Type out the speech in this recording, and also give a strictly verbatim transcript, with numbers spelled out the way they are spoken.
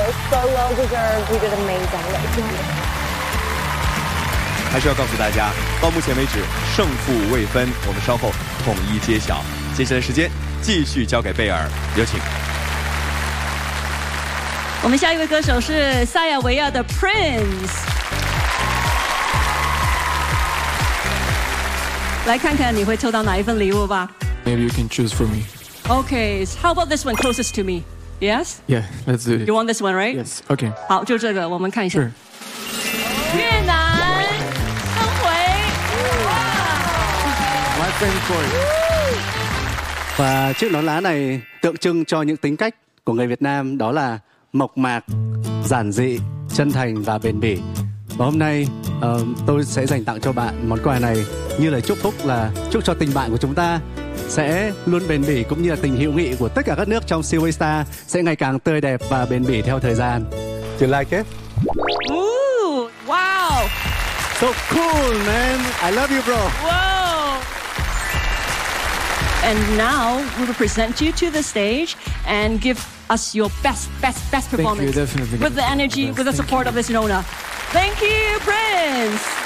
it's so well deserved. You did amazing. 还是要告诉大家，到目前为止胜负未分，我们稍后统一揭晓。接下来时间继续交给贝尔，有请。 我们下一位歌手是塞尔维亚的 Prince， 来看看你会抽到哪一份礼物吧。 Maybe you can choose for me. Okay, how about this one closest to me? Yes? Yeah, let's do it. You want this one, right? Yes. Okay. 好，就这个，我们看一下。 Sure. 越南登回，哇 My friend Corey. Và chiếc nón lá này tượng trưng cho những tính cách của người Việt Nam, đó là mộc mạc, giản dị, chân thành và bền bỉ. Và hôm nay uh, tôi sẽ dành tặng cho bạn món quà này như lời chúc phúc, là chúc cho tình bạn của chúng ta sẽ luôn bền bỉ, cũng như là tình hữu nghị của tất cả các nước trong Seaway Star sẽ ngày càng tươi đẹp và bền bỉ theo thời gian. Do you like it? Ooh, wow. So cool, man. I love you, bro. Whoa. And now we will present you to the stage and give us your best, best, best performance. Thank you, definitely. With the energy, with the support of this Nona. Thank you, Prince.